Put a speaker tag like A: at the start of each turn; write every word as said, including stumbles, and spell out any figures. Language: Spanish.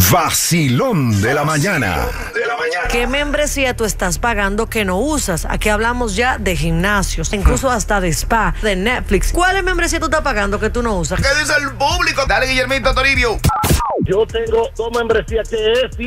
A: Vacilón de la mañana.
B: ¿Qué membresía tú estás pagando que no usas? Aquí hablamos ya de gimnasios, incluso hasta de spa, de Netflix. ¿Cuál membresía tú estás pagando que tú no usas?
C: ¿Qué dice el público? Dale, Guillermito Toribio.
D: Yo tengo dos membresías que es